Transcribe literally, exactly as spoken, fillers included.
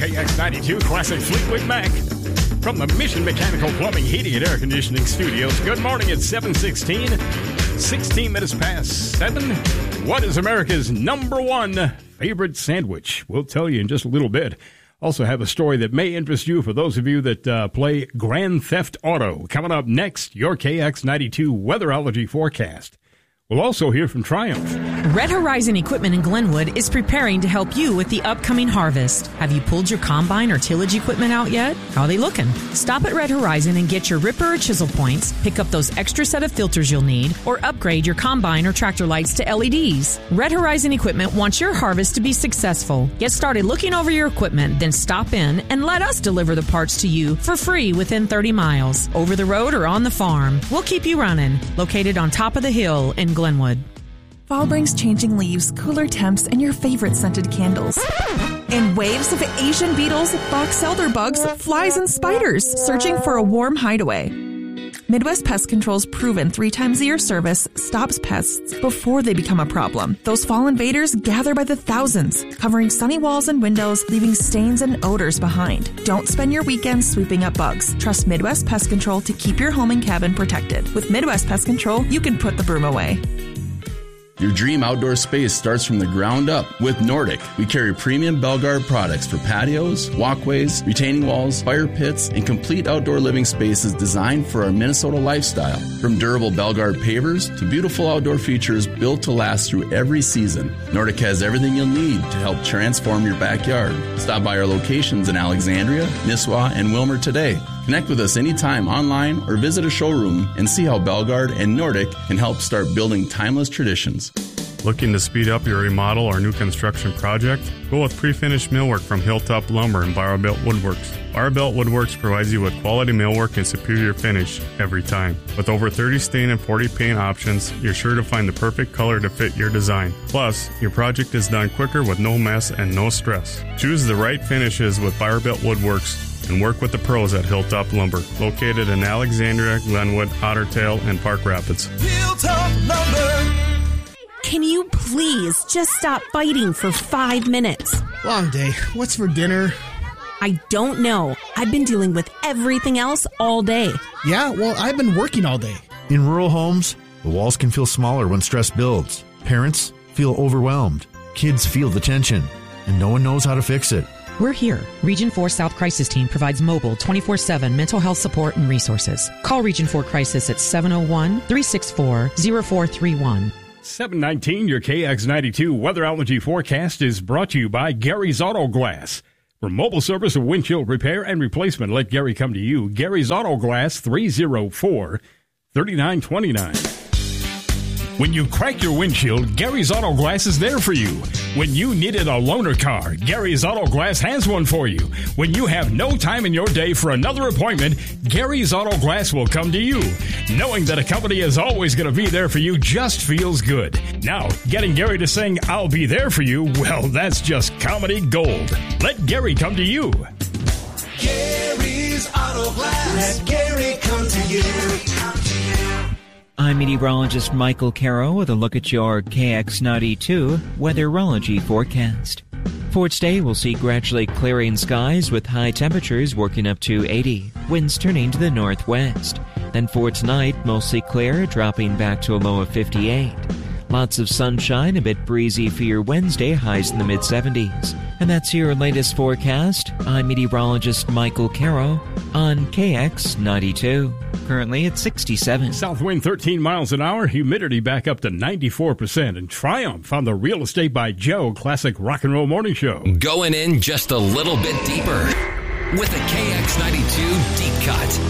K X ninety-two Classic Fleetwood Mac. From the Mission Mechanical Plumbing, Heating, and Air Conditioning Studios, good morning at seven sixteen, sixteen minutes past seven. What is America's number one favorite sandwich? We'll tell you in just a little bit. Also have a story that may interest you for those of you that uh, play Grand Theft Auto. Coming up next, your K X ninety-two weatherology forecast. We'll also hear from Triumph. Red Horizon Equipment in Glenwood is preparing to help you with the upcoming harvest. Have you pulled your combine or tillage equipment out yet? How are they looking? Stop at Red Horizon and get your ripper or chisel points, pick up those extra set of filters you'll need, or upgrade your combine or tractor lights to L E Ds. Red Horizon Equipment wants your harvest to be successful. Get started looking over your equipment, then stop in and let us deliver the parts to you for free within thirty miles, over the road or on the farm. We'll keep you running. Located on top of the hill in Glenwood. Fall brings changing leaves, cooler temps, and your favorite scented candles. And waves of Asian beetles, box elder bugs, flies, and spiders searching for a warm hideaway. Midwest Pest Control's proven three times a year service stops pests before they become a problem. Those fall invaders gather by the thousands, covering sunny walls and windows, leaving stains and odors behind. Don't spend your weekends sweeping up bugs. Trust Midwest Pest Control to keep your home and cabin protected. With Midwest Pest Control, you can put the broom away. Your dream outdoor space starts from the ground up with Nordic. We carry premium Belgard products for patios, walkways, retaining walls, fire pits, and complete outdoor living spaces designed for our Minnesota lifestyle. From durable Belgard pavers to beautiful outdoor features built to last through every season, Nordic has everything you'll need to help transform your backyard. Stop by our locations in Alexandria, Nisswa, and Wilmer today. Connect with us anytime online or visit a showroom and see how Belgard and Nordic can help start building timeless traditions. Looking to speed up your remodel or new construction project? Go with pre-finished millwork from Hilltop Lumber and Barrowbuilt Woodworks. Barrowbuilt Woodworks provides you with quality millwork and superior finish every time. With over thirty stain and forty paint options, you're sure to find the perfect color to fit your design. Plus, your project is done quicker with no mess and no stress. Choose the right finishes with Barrowbuilt Woodworks and work with the pros at Hilltop Lumber, located in Alexandria, Glenwood, Otter Tail, and Park Rapids. Hilltop Lumber. Can you please just stop fighting for five minutes? Long day. What's for dinner? I don't know. I've been dealing with everything else all day. Yeah, well, I've been working all day. In rural homes, the walls can feel smaller when stress builds. Parents feel overwhelmed. Kids feel the tension, and no one knows how to fix it. We're here. Region four South Crisis Team provides mobile twenty-four seven mental health support and resources. Call Region four Crisis at seven oh one, three six four, oh four three one. seven nineteen, your K X ninety-two weatherology forecast is brought to you by Gary's Auto Glass. For mobile service of windshield repair and replacement, let Gary come to you. Gary's Auto Glass, three oh four, three nine two nine. When you crack your windshield, Gary's Auto Glass is there for you. When you needed a loaner car, Gary's Auto Glass has one for you. When you have no time in your day for another appointment, Gary's Auto Glass will come to you. Knowing that a company is always going to be there for you just feels good. Now, getting Gary to sing, "I'll be there for you," well, that's just comedy gold. Let Gary come to you. Gary's Auto Glass. Let Gary come to you. I'm meteorologist Michael Caro with a look at your K X ninety-two weatherology forecast. For today, we'll see gradually clearing skies with high temperatures working up to eighty, winds turning to the northwest. Then for tonight, mostly clear, dropping back to a low of fifty-eight. Lots of sunshine, a bit breezy for your Wednesday, highs in the mid seventies. And that's your latest forecast. I'm meteorologist Michael Caro on K X ninety-two. Currently at sixty-seven. South wind thirteen miles an hour, humidity back up to ninety-four percent. And Triumph on the Real Estate by Joe Classic Rock and Roll Morning Show. Going in just a little bit deeper with a K X ninety-two Deep Cut.